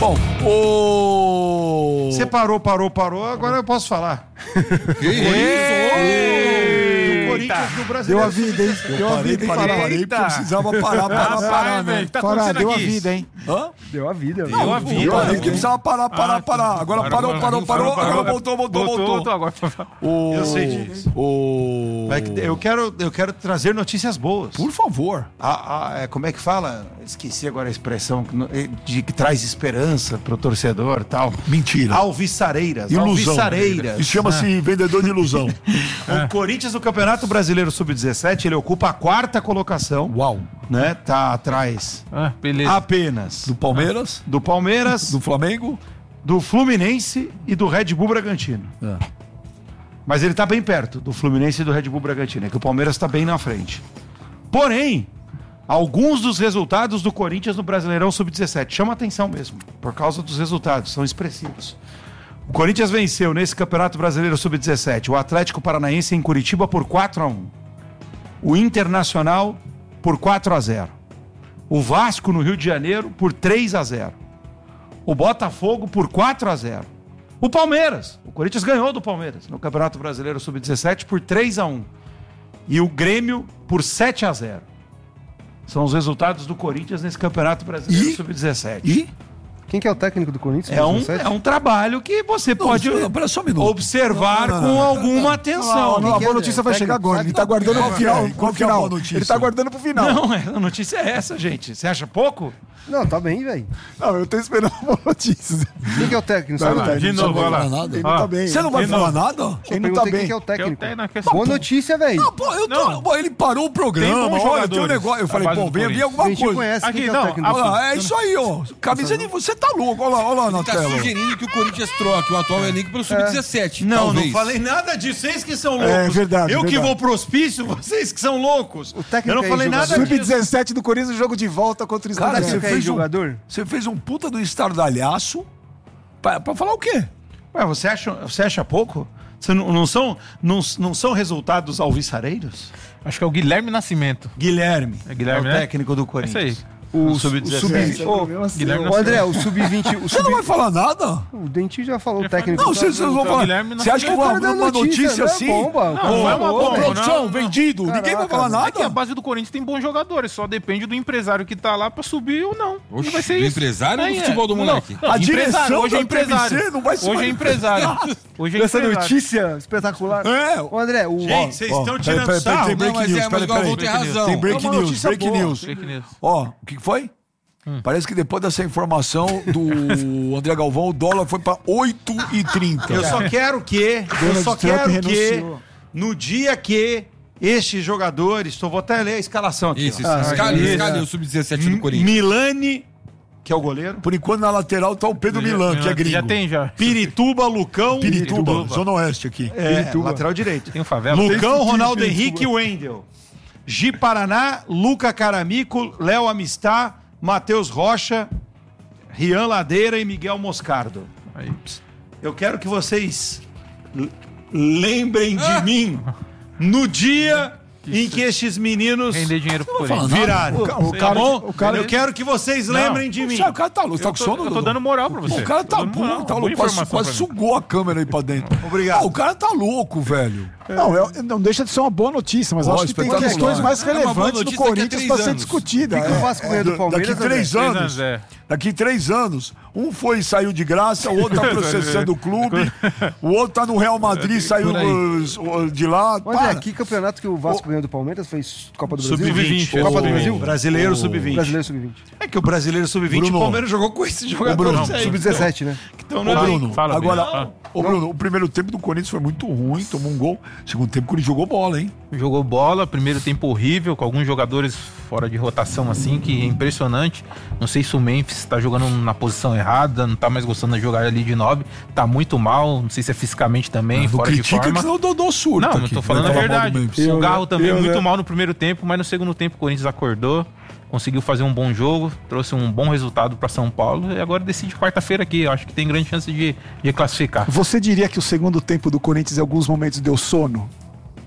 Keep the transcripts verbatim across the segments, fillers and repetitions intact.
Bom, o... Você parou, parou, parou, agora eu posso falar. Que isso? Do Corinthians do Brasileiro. Deu a vida, hein? Deu a vida, hein? Parei, Parar. parei, porque precisava parar, parar, parar, né? Tá Parar, deu a aqui? vida, hein? Hã? Deu a vida. Deu a vida. Eu parei porque precisava parar, parar, Ah, parar. Agora parou, parou, parou, agora voltou, voltou, voltou. Agora. O... Eu sei disso. O... Vai que- Eu quero, eu quero trazer notícias boas. Por favor. A- a- é, como é que fala? Esqueci agora a expressão que no- eh, de que traz esperança pro torcedor e tal. Mentira. Alvissareiras. Ilusão. Alvissareiras. Isso chama-se vendedor de ilusão. O Corinthians no Campeonato Brasileiro sub dezessete, ele ocupa a quarta colocação, Uau. né? Tá atrás Ah, beleza. apenas Do Palmeiras, do Palmeiras, do Flamengo. do Fluminense e do Red Bull Bragantino. É. Mas ele tá bem perto do Fluminense e do Red Bull Bragantino, é que o Palmeiras tá bem na frente. Porém, alguns dos resultados do Corinthians no Brasileirão sub dezessete chama atenção mesmo, por causa dos resultados, são expressivos. O Corinthians venceu nesse Campeonato Brasileiro sub dezessete o Atlético Paranaense em Curitiba por quatro a um. O Internacional por quatro a zero. O Vasco no Rio de Janeiro por três a zero. O Botafogo por quatro a zero. O Palmeiras, o Corinthians ganhou do Palmeiras no Campeonato Brasileiro sub dezessete por três a um. E o Grêmio por sete a zero. São os resultados do Corinthians nesse Campeonato Brasileiro E? sub dezessete. E? Quem que é o técnico do Corinthians? É um, dezessete? é um trabalho que você pode não, pera só um minuto. observar Não, não, não, com não, alguma atenção. Não, a boa notícia vai chegar agora. Ele tá guardando pro final. Qual que é a boa notícia? Ele tá guardando pro final. Não, é, a notícia é essa, gente. Você acha pouco? Não, tá bem, velho. Não, eu tô esperando a boa notícia. Quem que é o técnico? Sabe? Vai lá, De novo, olha lá. Nada. Ele não tá bem. Você não vai de falar novo. nada? Eu Ele não tá perguntei bem. quem que é o técnico. Eu tenho na questão. Boa notícia, velho. Não, pô, eu tô. Não. Pô, ele parou o programa. Tem bons Olha, tem um jogadores negócio. Eu à falei, base pô, do vem vir Corinthians. alguma A gente coisa. conhece Aqui, quem que é não, o técnico. Olha lá, é isso aí, ó. Camisa de você tá louco. Olha lá, olha lá na Tá tela. sugerindo que o Corinthians troque o atual elenco pelo sub dezessete. Não, talvez. não falei nada disso. Vocês que são loucos. É verdade, Eu que verdade. vou pro hospício, vocês que são loucos. O técnico Eu não é falei nada jogador. disso. sub dezessete do Corinthians, o jogo de volta contra o Cara, Estado. você Técnico é fez um- jogador? Você fez um puta do estardalhaço pra, pra falar o quê? Ué, você acha, você acha pouco? Você não, não, são, não, não são resultados alvissareiros? Acho que é o Guilherme Nascimento. Guilherme. É Guilherme, é o né? técnico do É Corinthians. isso aí. O sub sub dezessete. Ô, Guilherme ô, André, o sub vinte. O, Você não sub... vai falar nada? o Dentinho já falou o Já técnico. Não, vocês vocês vão falar. Guilherme não- Você acha que O uma, cara deu uma notícia, não é assim? bomba. O cara não é uma falou, bomba, velho. Produção, não. vendido. Ninguém vai Caraca, falar velho. É que a nada. base do Corinthians tem bons jogadores, só depende do empresário que tá lá pra subir ou não. Oxi, E vai ser do isso. empresário ou do Aí é. futebol do Não, moleque? não, A empresário, direção hoje é da T V C empresário. não vai se Hoje é empresário. Hoje é Essa empresário. notícia espetacular. É. Ô, André, o. Gente, vocês Ó, estão peraí, tirando peraí, peraí, sarro. tem break Não, mas news, é, mas peraí, o Galvão peraí. tem razão. Tem break É uma news, notícia break boa. news. Fake news. Ó, o que que foi? Parece que depois dessa informação do André Galvão, o dólar foi pra oito e trinta. Eu só quero que, eu Donald só Trump quero que, renunciou. no dia que estes jogadores, só vou até ler a escalação aqui. Isso, ó. isso. Escalhe, escalhe o sub dezessete do Corinthians. Milani, que é o goleiro. Por enquanto, na lateral tá o Pedro Milan, que é gringo. Já tem, já. Pirituba, Lucão. Pirituba, Pirituba. Zona Oeste aqui. É, lateral direito. Tem o Favela. Lucão, Tem Ronaldo Pirituba. Henrique e Wendel. Gi Paraná, Luca Caramico, Léo Amistá, Matheus Rocha, Rian Ladeira e Miguel Moscardo. Aí. Eu quero que vocês l- lembrem de mim no dia em que estes meninos Render dinheiro pro falar Corinthians. viraram. O Tá cara, bom? o cara, Eu quero que vocês lembrem de mim. O cara tá louco, tá Eu com tô, sono, eu tô Dudu? dando moral pra você. O cara tá Tô dando burro, moral, tá boa louco. Quase, informação quase pra mim. sugou a câmera aí pra dentro. Obrigado. Pô, o cara tá louco, velho. não, é- não deixa de ser uma boa notícia, mas Ó, acho que tem espetacular. questões mais É uma boa relevantes do notícia daqui a Corinthians três pra ser anos. discutida. O que o é. Vasco ganhou do Palmeiras? Daqui três André? anos, anos, é. daqui três anos, um foi e saiu de graça, o outro tá processando o clube, o outro tá no Real Madrid, saiu Por aí. os- o- de lá. Ô, André, Para. que campeonato que o Vasco ganhou do Palmeiras? Foi Copa do Brasil? sub vinte. Copa do Sub Brasil? vinte. Brasileiro sub vinte. Brasileiro sub vinte. É que o brasileiro sub vinte, Bruno. o Palmeiras jogou com esses Bruno, jogadores aí. sub dezessete, né? Que estão Ô, no elenco. Bruno, Fala, agora, Bruno. ô, Bruno, o primeiro tempo do Corinthians foi muito ruim, tomou um gol. Segundo tempo, o Corinthians jogou bola, hein? Jogou bola, primeiro tempo horrível, com alguns jogadores fora de rotação assim, que é impressionante. Não sei se o Memphis tá jogando na posição errada, não tá mais gostando de jogar ali de nove, tá muito mal, não sei se é fisicamente também, Não fora de critica forma. que senão o Dodô surta. Não, eu aqui. tô falando a Vai falar mal do verdade. Memphis. O Garro também eu, muito né? mal no primeiro tempo, mas no segundo tempo o Corinthians acordou, conseguiu fazer um bom jogo, trouxe um bom resultado para São Paulo e agora decide quarta-feira aqui. Eu acho que tem grande chance de, de classificar. Você diria que o segundo tempo do Corinthians em alguns momentos deu sono?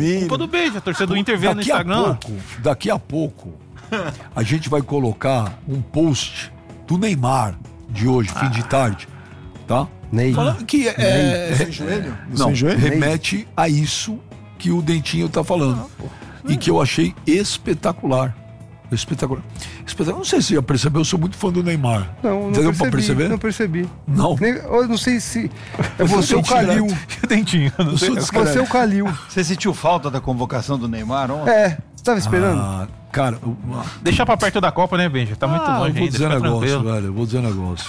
domínio. Culpa do beijo, a torcida do Inter vê no Daqui a Instagram. pouco, daqui a pouco, a gente vai colocar um post do Neymar de hoje, fim de tarde, tá? Ney. Falando que é... Sem joelho? Do Não, sem joelho? remete a isso que o Dentinho tá falando. E que eu achei espetacular. Espetacular. Espetacular. Não sei se você já percebeu, eu sou muito fã do Neymar. Não, não Você deu percebi, pra perceber? não percebi. Não. Nem- Eu não sei se é você o Calil. Dentinho, eu não sei. Você é o Calil. Você sentiu falta da convocação do Neymar ontem? É, você tava esperando? Ah, cara, eu- Deixa pra perto da Copa, né, Benja? Tá muito ah, eu longe vou ainda. dizer um Fica negócio, tranquilo. velho. Eu vou dizer um negócio.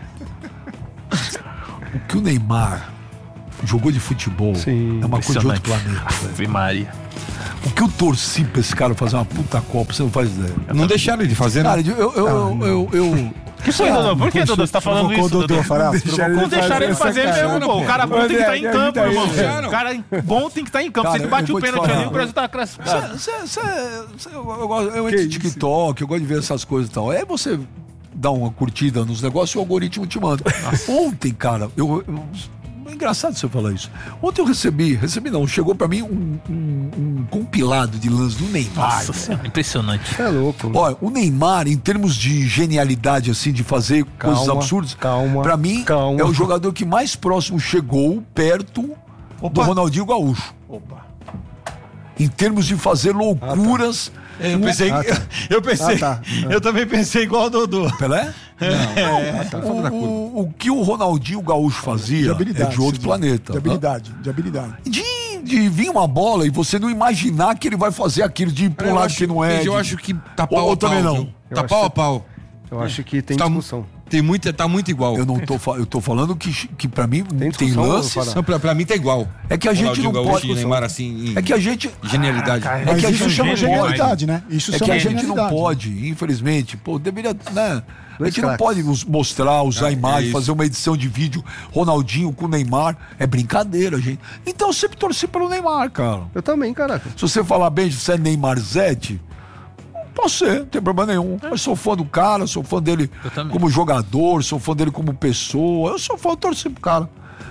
O que o Neymar jogou de futebol Sim, é uma coisa de outro impressionante. planeta, velho. Ave Maria. O que eu torci pra esse cara fazer uma puta Copa, você não faz ideia. Não deixaram ele de fazer, né? Cara, eu. eu, eu, eu, eu- Que foi, Dodô? Por que, Dodô, você tá falando Provocou isso, o Dodô, Dodô? Fará. Não deixaram ele fazer mesmo, pô. O cara bom tem que estar em André, campo, ajuda irmão. aí, deixaram. O cara bom tem que estar em campo. Se Cara, ele bate eu o vou te pênalti falar. ali, o Brasil tá classificado. Cê- cê- cê- cê- eu, eu, gosto- eu entro no TikTok, eu gosto de ver essas coisas e tal. Aí você dá uma curtida nos negócios e o algoritmo te manda. Ontem, cara, eu, eu- é engraçado você falar isso. Ontem eu recebi, recebi não, chegou pra mim um, um- um compilado de lances do Neymar. Nossa senhora, impressionante. Você é louco. Olha, o Neymar, em termos de genialidade, assim, de fazer Calma, coisas absurdas, calma, pra mim, calma. é o jogador que mais próximo chegou perto do Opa. Ronaldinho Gaúcho. Opa. Em termos de fazer loucuras. Eu pensei, Ah, tá. eu pensei, Ah, tá. eu também pensei igual o Dodô. Pelé? Não, O, o- o que o Ronaldinho Gaúcho De fazia é habilidade. de outro você diz. planeta. De habilidade, de habilidade. De, de vir uma bola e você não imaginar que ele vai fazer aquilo de ir pra um eu lado acho, que não é. Eu de- acho que tá pau Ou- ou a pau. também não. viu? Eu Tá acho pau a que- pau. Eu acho que tem Tá, discussão. tem muita, tá muito igual. Eu não tô, fa- eu tô falando que, que pra mim tem, discussão, lances. Fará? Não, pra, pra mim tá igual. É que a gente Ronaldinho não Gaúcho pode. e Neymar assim, em É que a gente. genialidade. cara, É Mas que a isso gente chama não genialidade, né? Isso É chama que a gente não genialidade. pode, infelizmente, pô, deveria, né? A Dois gente não craques. pode nos mostrar, usar É, é imagem, isso. fazer uma edição de vídeo Ronaldinho com Neymar. É brincadeira, gente. Então eu sempre torci pelo Neymar, cara. Eu também, caraca. Se você falar bem, você é Neymarzete, posso ser, não tem problema nenhum. Eu sou fã do cara, sou fã dele Eu também. como jogador, sou fã dele como pessoa. Eu sou fã, eu torci pro cara.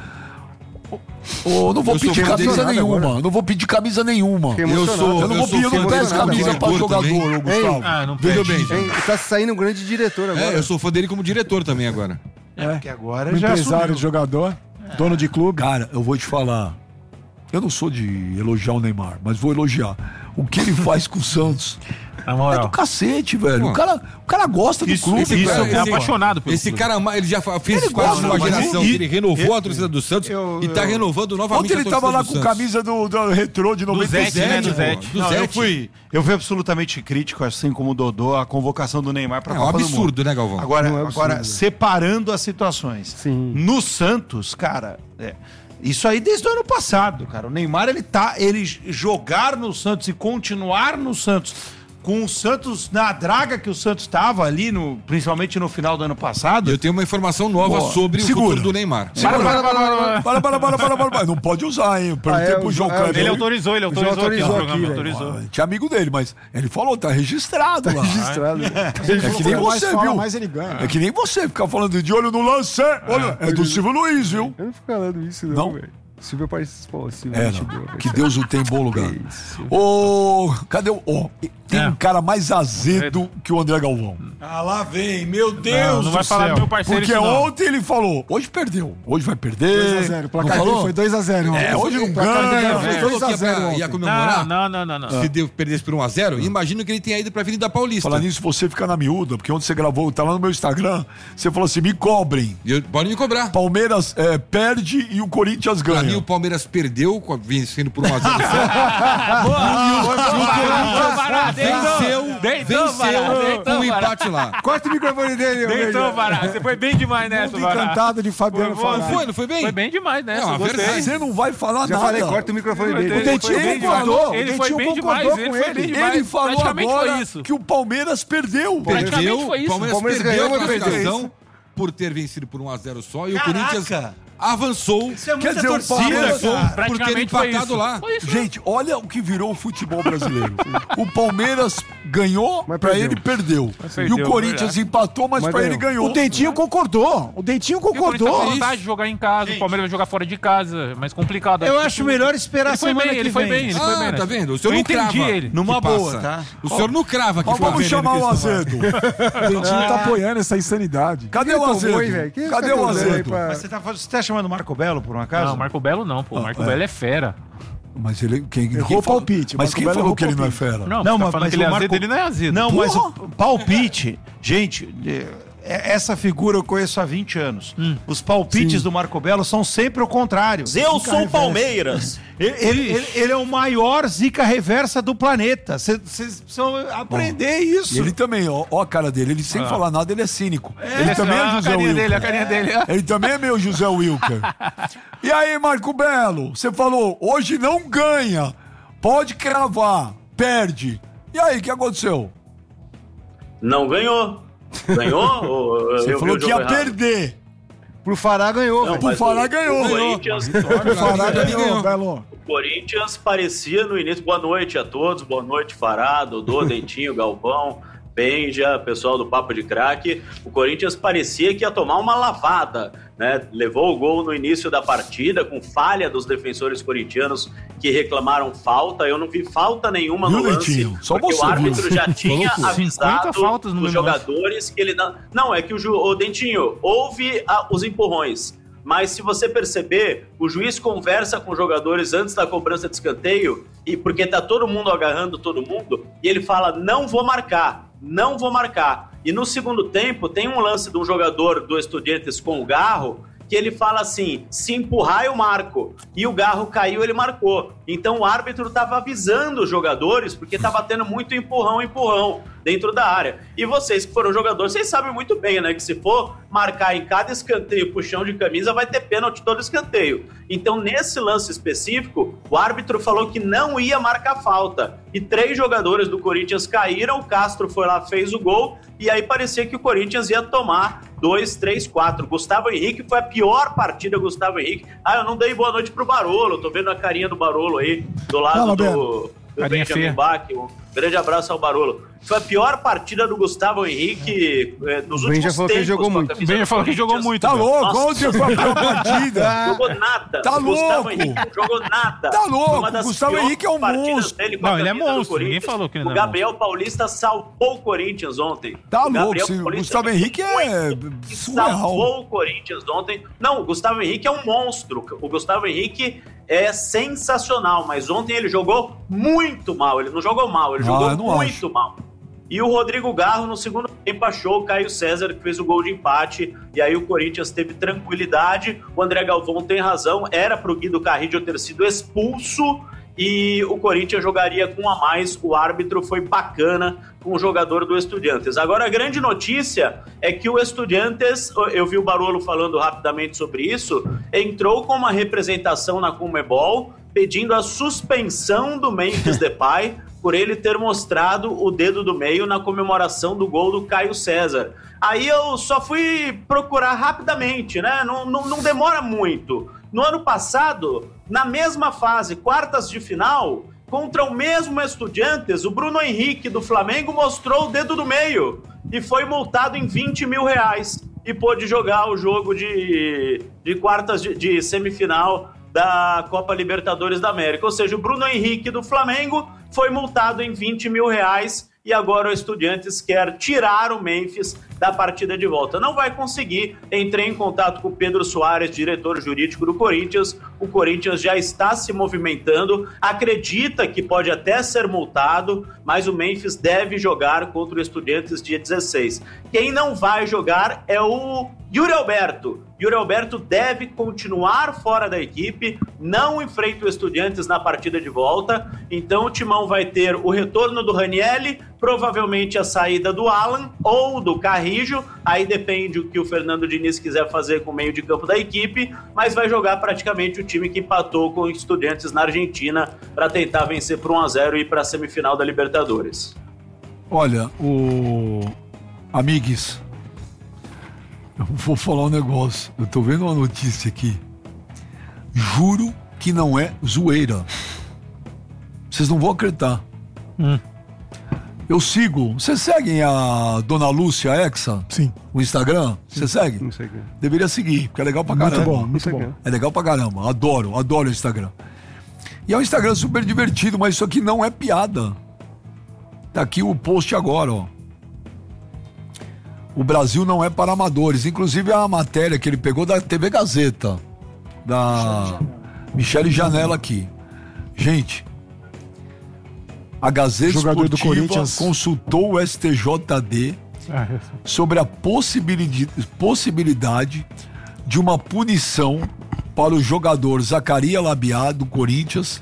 Ô, não vou Eu sou pedir fã dele camisa nada nenhuma. agora. Não vou pedir camisa nenhuma. Fiquei Eu emocionado. sou, Eu não eu vou sou pedir, eu não fã peço dele como camisa pra diretor jogador, também. ô, Gustavo. Ah, não Veja pede. bem. Hein, tá saindo um grande diretor agora. É, eu sou fã dele como diretor também agora. É. Que agora Um já empresário assumiu. de jogador, dono de clube. Cara, eu vou te falar. Eu não sou de elogiar o Neymar, mas vou elogiar. O que ele faz com o Santos Na é do moral. cacete, velho. Pô. O cara, o cara gosta do Isso- clube, isso velho. é apaixonado pelo Esse clube. cara, ele já fa- fez Ele quase gosta, uma mas geração e- que ele renovou e- a torcida do Santos eu- e tá eu- renovando novamente Ontem ele a torcida tava lá do com Santos. camisa do, do retrô de noventa e Zete, né, sete. do pô. Zete. Do Não, eu Zete. fui, eu fui absolutamente crítico, assim como o Dodô, a convocação do Neymar para É a um Copa do absurdo, Mundo. né, Galvão? Agora, Não é absurdo, agora né? separando as situações. Sim. No Santos, cara, é, isso aí desde o ano passado, cara. O Neymar, ele tá, ele jogar no Santos e continuar no Santos com o Santos na draga que o Santos estava ali, no, principalmente no final do ano passado. Eu tenho uma informação nova Pô, sobre segura. o futuro do Neymar. Para, para, para, para, para, para, para, para, para, para. Não pode usar, hein? Perguntei Ah, é, pro o João Jo- é, Kleber. Ele autorizou, ele Já autorizou, aqui autorizou no aqui, programa, velho. autorizou. A gente é amigo dele, mas ele falou, tá registrado lá. Registrado. É que nem Quanto mais você, fala, viu? mais ele ganha. É que nem você ficar falando de olho no lance. Olha, é do Silvio Luiz, viu? Eu não fico falando isso, não, Não? velho. Silvio participou, Silvio É, gente não. boa, velho. Que Deus o tem em bom lugar. Que isso. Ô, cadê o. Ó, tem É. um cara mais azedo que o André Galvão. Ah, lá vem, meu Deus Não, não vai do falar céu. do meu parceiro Porque isso não. ontem ele falou, hoje perdeu, hoje vai perder. dois a zero. O placar Não dele falou? foi dois a zero. É, hoje não placar dele ganha. foi Ele dois falou a que ia, zero pra, ontem. ia comemorar. Não, não, não, não. não. Se deu, perdesse por um a zero, imagino que ele tenha ido pra Avenida Paulista. Falar nisso, você fica na miúda, porque onde você gravou, tá lá no meu Instagram, você falou assim, me cobrem. E eu- Pode me cobrar. Palmeiras é, perde e o Corinthians Pra mim, ganha. o Palmeiras perdeu, com a- vencendo por um a zero. venceu, Deitou, Vará, venceu deitou, com um Vará. empate lá. Corta o microfone dele, Deitou, Vará. Você foi bem demais nessa, Mundo Vará. encantado de Fabiano Foi bom, Fará. Foi, não foi bem? Foi bem demais nessa, É uma eu gostei. verdade. Você não vai falar Já nada. falei, corta o microfone dele. Ele O Dentinho foi bem concordou. demais. Ele O foi Dentinho bem demais, concordou ele com foi ele. bem demais. Ele falou Praticamente foi agora isso. que o Palmeiras perdeu. Praticamente Perdeu, foi isso. o Palmeiras, O Palmeiras perdeu ganhou, a mas perdeu classificação por ter vencido por um a zero só. E o Caraca! Corinthians avançou. Isso é Quer dizer, o Avançou Palmeiras... cara. por ter Praticamente foi empatado isso. lá. Foi isso. Gente, olha o que virou o futebol brasileiro. O Palmeiras ganhou, Mas pra perdeu. ele perdeu. perdeu, e o Corinthians verdade. empatou, mas, Mas pra ele ganhou. ganhou. O Dentinho concordou. O Dentinho E o Corinthians concordou. tá com vontade de jogar em casa, o Palmeiras vai jogar fora de casa, mais complicado. Eu acho melhor esperar Ele foi semana bem, que ele foi vem. bem, ele foi Ah, bem. né? tá vendo? O senhor Eu não entendi crava ele. Numa que boa, passa. tá? O senhor não crava que Mas vamos passa. chamar o Veneno que isso Azedo. O Dentinho tá apoiando essa insanidade. Cadê o tomou, Azedo? hein, velho? Quem Cadê tá o tomando aí Azedo? pra- Mas você tá, você tá chamando o Marco Belo, por um acaso? Não, Marco Belo não, pô. Marco é. Belo é fera. Mas ele... Quem, Errou quem o falou- palpite, Mas Marco quem Belo falou errou que ele o não é palpite. fera? Não, Não, tá mas, falando mas que ele é o Marco... azedo, ele não é azedo. Não, Porra! mas o palpite... Gente, é- essa figura eu conheço há vinte anos. Os palpites do Marco Belo são sempre o contrário. Eu sou o Palmeiras. Ele, ele- ele- ele é o maior zica reversa do planeta. Vocês precisam aprender isso. E ele também, ó, ó a cara dele. Ele sem falar nada, ele é cínico. Ele, também é a José carinha Wilker. dele, a carinha dele. Ele também é meio José Wilker. E aí, Marco Belo? Você falou, hoje não ganha. Pode cravar. Perde. E aí, o que aconteceu? Não ganhou. Ganhou? Ou Você eu vi falou o que jogo ia errado? perder. Pro Fará ganhou, Não, velho. Pro mas Fará o- ganhou. O Corinthians, Fará ganhou, ganhou. Belo. o Corinthians parecia no início. Boa noite a todos. Boa noite, Fará, Dodô, Dentinho, Galvão, Benja, pessoal do Papo de Craque. O Corinthians parecia que ia tomar uma lavada, né? Levou o gol no início da partida, com falha dos defensores corintianos que reclamaram falta. Eu não vi falta nenhuma Viu, no lance, Dentinho? Só porque você o árbitro viu. já tinha cinquenta avisado faltas no os mesmo lance. jogadores que ele não... Não, é que o, ju... o Dentinho, houve a- os empurrões. Mas se você perceber, o juiz conversa com os jogadores antes da cobrança de escanteio, e porque tá todo mundo agarrando todo mundo, e ele fala, não vou marcar, não vou marcar. E no segundo tempo, tem um lance de um jogador do Estudiantes com o Garro, que ele fala assim, se empurrar eu marco. E o Garro caiu, ele marcou. Então o árbitro estava avisando os jogadores, porque estava tendo muito empurrão, empurrão dentro da área. E vocês que foram jogadores, vocês sabem muito bem, né? Que se for marcar em cada escanteio puxão de camisa, vai ter pênalti todo escanteio. Então nesse lance específico, o árbitro falou que não ia marcar falta. E três jogadores do Corinthians caíram, o Castro foi lá, fez o gol, e aí parecia que o Corinthians ia tomar dois, três, quatro. Gustavo Henrique foi a pior partida, Gustavo Henrique. Ah, eu não dei boa noite pro Barolo, tô vendo a carinha do Barolo aí, do lado Fala, do, Belo. do Carinha Benjamin feia. Bach. Um grande abraço ao Barolo. Foi a pior partida do Gustavo Henrique eh, nos O Benja últimos falou que ele tempos. jogou com a muito. camisa O Benja do falou que jogou Corinthians. muito. Tá velho. louco? Nossa. Ontem foi a pior partida. Jogou nada. Tá O Gustavo louco. Henrique não jogou nada. Tá louco. Uma das O Gustavo piores Henrique é um partidas monstro. dele com a Não, ele é camisa do monstro. Ninguém Corinthians. falou que ele não O é Gabriel Paulista salvou o Corinthians ontem. Tá O Gabriel louco. sim. O Paulista Gustavo Henrique é que surreal. salvou o Corinthians ontem. Não, o Gustavo Henrique é um monstro. O Gustavo Henrique é sensacional, mas ontem ele jogou muito mal. Ele não jogou mal, ele Ah, jogou eu não muito acho. mal. E o Rodrigo Garro, no segundo tempo, achou o Caio César, que fez o gol de empate, e aí o Corinthians teve tranquilidade. O André Galvão tem razão, era pro Guido Carrillo ter sido expulso, e o Corinthians jogaria com um a mais. O árbitro foi bacana com o jogador do Estudiantes. Agora, a grande notícia é que o Estudiantes, eu vi o Barolo falando rapidamente sobre isso, entrou com uma representação na Conmebol, pedindo a suspensão do Memphis Depay por ele ter mostrado o dedo do meio na comemoração do gol do Caio César. Aí eu só fui procurar rapidamente, né? Não, não, não demora muito. No ano passado, na mesma fase, quartas de final, contra o mesmo Estudiantes, o Bruno Henrique do Flamengo mostrou o dedo do meio e foi multado em vinte mil reais e pôde jogar o jogo de, de quartas de, de semifinal da Copa Libertadores da América. Ou seja, o Bruno Henrique do Flamengo foi multado em vinte mil reais e agora o Estudiantes quer tirar o Memphis da partida de volta. Não vai conseguir. Entrei em contato com o Pedro Soares, diretor jurídico do Corinthians. O Corinthians já está se movimentando, acredita que pode até ser multado, mas o Memphis deve jogar contra o Estudiantes dia dezesseis. Quem não vai jogar é o Yuri Alberto. Yuri Alberto deve continuar fora da equipe, não enfrenta o Estudiantes na partida de volta, então o Timão vai ter o retorno do Ranielli, provavelmente a saída do Alan ou do Carrijo, aí depende o que o Fernando Diniz quiser fazer com o meio de campo da equipe, mas vai jogar praticamente o time que empatou com o Estudiantes na Argentina para tentar vencer por um a zero e ir para a semifinal da Libertadores. Olha, o... Amigues, eu vou falar um negócio. Eu tô vendo uma notícia aqui. Juro que não é zoeira. Vocês não vão acreditar. Hum. Eu sigo. Vocês seguem a Dona Lúcia Hexa? Sim. O Instagram? Você segue? Não sei o que. Deveria seguir, porque é legal pra Muito caramba. bom, Não muito sei o bom. que. É legal pra caramba. Adoro, adoro o Instagram. E é um Instagram super divertido, mas isso aqui não é piada. Tá aqui o post agora, ó. O Brasil não é para amadores. Inclusive a matéria que ele pegou da T V Gazeta. Da Michele Janela aqui. Gente, a Gazeta Jogador do Esportiva Corinthians. consultou o S T J D sobre a possibilidade, possibilidade de uma punição para o jogador Zacarias Labiá, do Corinthians,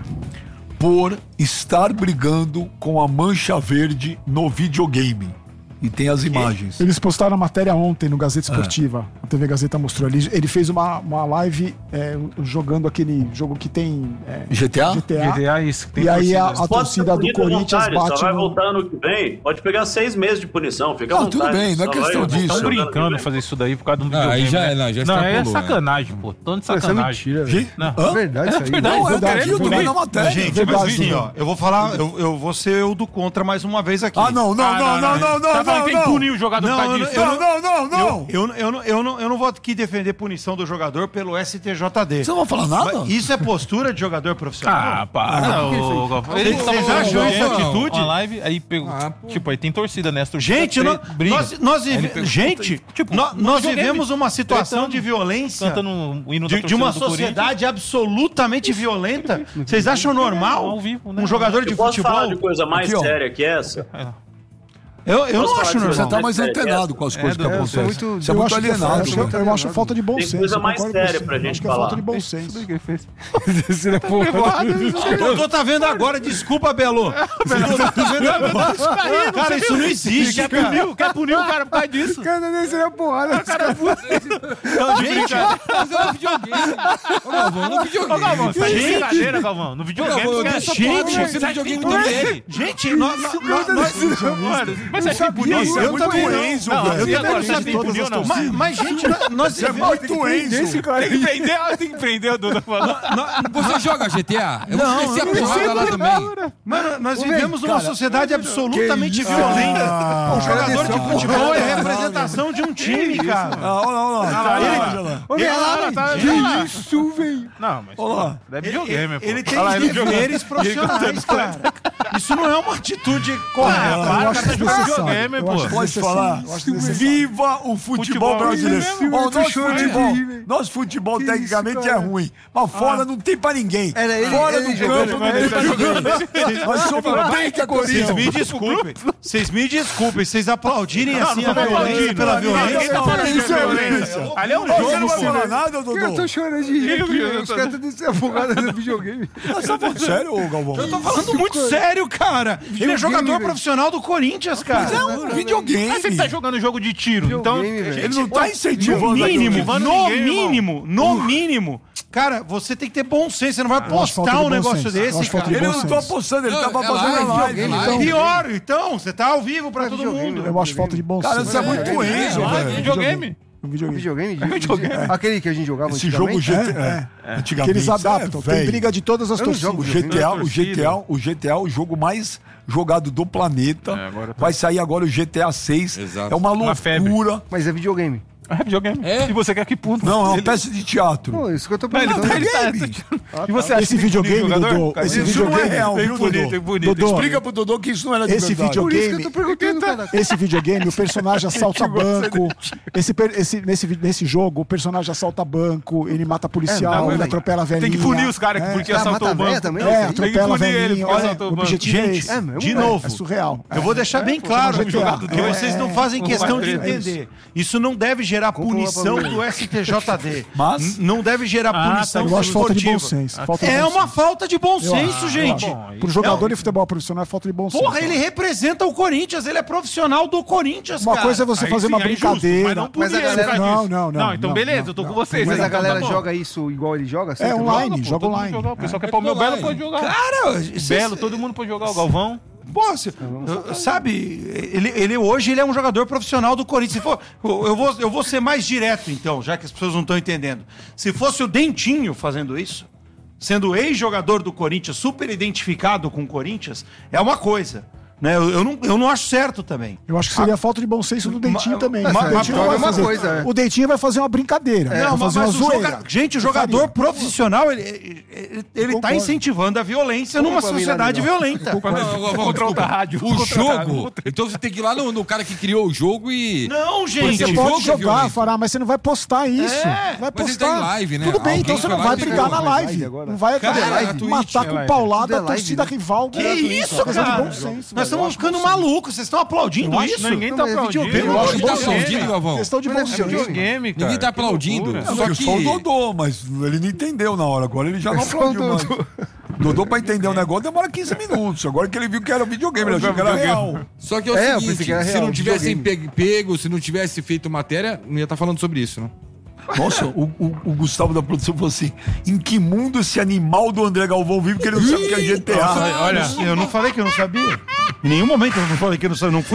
por estar brigando com a mancha verde no videogame. E tem as imagens. Eles postaram a matéria ontem no É. Gazeta Esportiva. A T V Gazeta mostrou ali. Ele fez uma, uma live é, jogando aquele jogo que tem é, G T A? G T A. G T A, isso. que tem E aí torcida. a, a Pode torcida ser do punido à Corinthians vontade, bate só vai no... voltar ano que vem. Pode pegar seis meses de punição, fica à Não, vontade. tudo bem, não é Só questão vai- disso. Estão voltar ano que brincando vem. fazer isso daí por causa do Ah, videogame. aí já né? é, não, já Não, é extrapolou, sacanagem, pô. Tão de Isso é sacanagem. mentira, velho. Gente, Não. hã? É verdade isso aí. verdade. Não, é verdade, aqui, eu tô verdade. vendo a matéria. Gente, verdade, mas Vini, né? ó, eu vou falar, eu, eu vou ser o do contra mais uma vez aqui. Ah, não, não, Ah, não, não, não, não, Tá falando não, que tem que não. punir o jogador Não, por causa eu disso? Não, não, não, não. Eu, eu, não, eu, não, eu não vou aqui defender punição do jogador pelo S T J D. Você não vai falar nada? Mas isso é postura de jogador profissional? Ah, para. ô, Galvão. Ele Vocês tava acham jogando essa atitude? Uma live, aí pegou. Ah, pô. Tipo, aí tem torcida, né? As torcidas Gente, tre- nós, brigam. nós, nós Aí ele vive- pegou- gente, tipo, nó- no nós videogame, vivemos uma situação tretando, de violência Cantando o hino da de, de uma torcida do sociedade absolutamente violenta. Vocês acham Ao normal vivo, né? um jogador de Eu posso falar futebol? de coisa mais Aqui, ó. séria que essa? Eu, eu Posso não falar acho de coisa Você normal. tá mais séria antenado que com as É, coisas que do- acontecem. muito- Você é eu muito acho que é- alienado. eu acho, né? eu acho falta de bom Tem senso. coisa eu mais concordo com séria você. pra Eu gente acho que é falar. falta de bom senso. O que ele fez? Esse não é porra. O Dodô tá vendo agora, desculpa, Belo. O Dodô tá vendo agora. Cara, isso não existe, Quer cara. punir, quer punir o cara por causa disso? Cara, esse é porrada. Não, gente, Mas é no videogame. Ô, Galvão, no Ô, videogame. Galvão, você tá de Gente. brincadeira, Galvão. No videogame, Galvão, cara. deixa gente, porra, você no você acha que videogame tem que punir também. ele? gente, nós... nós- nós- Mano, mas você acha que punir Isso é Eu muito também não. Enzo, Não, velho. e agora, de você acha que tem que todas punir ou as não? Mas, mas, gente, nós- nós Isso é vivemos... muito Enzo. Tem que prender, tem que prender o Duda falando. Você joga G T A? Eu Não, esqueci a eu porrada lá também. Mano, nós Ô, vivemos velho, numa cara, sociedade absolutamente isso? violenta. Ah, O jogador de cara, futebol é cara, representação de um time, cara. Ah, olha lá, olha lá. Tá aí, olha lá. Ô, velho, Olha lá, tá- que olha lá. isso, velho? Não, mas Olha lá. é videogame, pô. Ele tem Olha lá, ele jogando. deveres profissionais, cara. Isso não é uma atitude correta. Ah, para, o acho cara tá jogando necessário. videogame, Eu pô. acho Pode necessário, falar. eu acho necessário. Viva o futebol Futebol brasileiro. brasileiro. Ó, o Eu tô nosso chorando de futebol, rir, velho. nosso futebol Que tecnicamente isso, é cara? ruim. Mas fora não tem pra ninguém. Era ele- fora ele do jogando, campo não ele tem tá pra ninguém. Nós somos bem que a Vocês Corinthians. me desculpem. Vocês me desculpem. Vocês aplaudirem assim não a tô violência aplaudindo. pela Ninguém violência. tá falando de Isso é violência. Ali é um Você não jogo, vai falar pô. nada, Eu tô Dodô? chorando de rir aqui, Eu- velho. Os caras estão descendo porrada no videogame. Você tá falando sério, ô Galvão? Eu tô falando muito sério, cara. Ele é jogador velho. profissional do Corinthians, cara. É um videogame. Mas você tá jogando jogo de tiro, então... Videogame, velho. Ele não tá incentivando No a mínimo, violência. no ninguém, mínimo, no mínimo. Cara, você tem que ter bom senso. Você não vai acho falta postar de um bom negócio senso. Eu desse, acho falta de cara. Ele bom não tá senso. apostando, ele Não, tava é fazendo a live, live. videogame, Então, Pior, então. Você tá ao vivo pra É todo videogame, mundo. né? Eu acho falta de bom Cara, senso. isso é muito É, Enzo, Ah, velho. videogame? Um videogame. Videogame? de- Videogame. de- Aquele que a gente jogava Esse jogo G antigamente? T A. É, é. Que eles adaptam. Tem velho. briga de todas as Eu não torcidas. jogo O G T A, o G T A, o G T A é o jogo mais jogado do planeta. É, agora tá- Vai sair agora o G T A seis. Exato. É uma Uma febre. loucura. Mas é videogame. É videogame. É? E você quer que punta? Não, é uma peça de teatro. Pô, isso que eu tô Mas ele perguntando. tá, ele tá, Videogame. E você acha Esse que tem que punir videogame, o jogador? Dodô, esse Isso não é videogame, real, Tem viu, bonito, Dodô? tem bonito. Dodô, Explica pro Dodô que isso não era de Esse verdade. Por isso que eu videogame, tô perguntando, cara. esse videogame, o personagem assalta banco. Esse, per- esse, nesse, vi- nesse jogo, o personagem assalta banco, ele mata policial, É, não, ele velho. atropela a velhinha. Tem que punir os caras É, porque Ah, assaltou mata o a véia banco. também? É, Tem que atropela a punir ele velhinha. porque Olha, assaltou o o banco. objetivo é Gente, esse. É mesmo, de velho? novo. É surreal. Eu vou deixar bem claro G T A. que vocês não fazem É, questão de é entender. Isso não deve gerar Compra uma punição pra mim. do S T J D. Mas- N- não deve gerar Ah, punição Eu acho falta de bom esportiva. senso. falta de É bom uma senso. falta de bom Eu senso, acho, gente. eu acho. Pro jogador de futebol profissional é falta de bom senso. Porra, ele representa o Corinthians, ele é profissional do Corinthians, Uma cara. coisa é você Aí fazer sim, uma é injusto, brincadeira. mas não punir Mas a ele por galera- causa Não, disso. não, não, Não, então não, beleza, não, eu tô com não. vocês. Mas aí, a então galera tá bom. joga isso igual ele joga? É Sempre online, Pô, joga todo mundo online. joga, O pessoal É. quer pôr o meu Joga Belo, online. pode jogar. Cara, Belo, todo mundo pode jogar. O Galvão. Pô, se, eu- sabe, ele, ele hoje ele é um jogador profissional do Corinthians. Se for, eu, vou, eu vou ser mais direto, então, já que as pessoas não estão entendendo. Se fosse o Dentinho fazendo isso, sendo ex-jogador do Corinthians, super identificado com o Corinthians, é uma coisa. Né? Eu, eu, não, eu não acho certo também. Eu acho que seria falta de bom senso do Dentinho Ma- também. ma- o ma- Dentinho ma- não vai uma fazer. coisa, é. O Dentinho vai fazer uma brincadeira. Não, vai mas, fazer uma mas o zoeira. joga... Gente, o Eu jogador faria. profissional, ele, ele, ele tá concordo. incentivando a violência numa pra mim, sociedade não. violenta. Não, Galvão, desculpa. O jogo. Então você tem que ir lá no, no cara que criou o jogo e. Não, gente. Você o pode jogo é jogar, violento. Fará, mas você não vai postar isso. É, vai mas ele postar. tá em live, né? Tudo bem, Alguém então você foi não lá vai e brigar pegou. na live. agora. Não vai Cara, matar na Twitch, com é o live. paulado Tudo é da live, torcida né? rival. Que gratuito. isso, Coisa de cara? bom senso, Nós velho. estamos Eu acho ficando bom senso. malucos. Vocês estão aplaudindo Eu acho- isso? ninguém tá aplaudindo. Eu Eu acho acho bom tá senso. aplaudindo, Galvão. Questão de Não é bom senso. videogame. cara. Ninguém tá Que aplaudindo. loucura. Só Não, que. só o Dodô, mas ele não entendeu na hora. Agora ele já não É só o aplaudiu mais. Dodô. Dodô, pra entender o negócio, demora quinze minutos. Agora que ele viu que era videogame, ele achou que era real. Só que é o É, eu seguinte, pensei que era se real, não tivessem videogame. pego, pego, se não tivesse feito matéria, não ia estar falando sobre isso, né? Nossa, o, o- o Gustavo da produção falou assim: em que mundo esse animal do André Galvão vive que ele não sabe o que é G T A? Olha, eu não falei que eu não sabia. Em nenhum momento eu não falei que eu não sabia. Não fui